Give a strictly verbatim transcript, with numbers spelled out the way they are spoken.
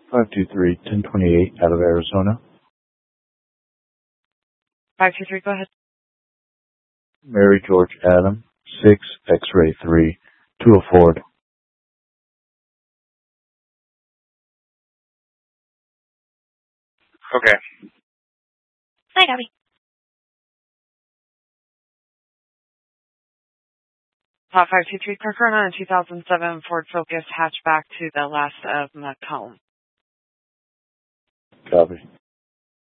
five two three, ten twenty-eight out of Arizona. five two three, go ahead. Mary George Adam, six X-ray three, to a Ford. Okay. Hi, Abby. Uh, five two three, confirm on a two thousand seven Ford Focus hatchback to the last of Macomb. Copy.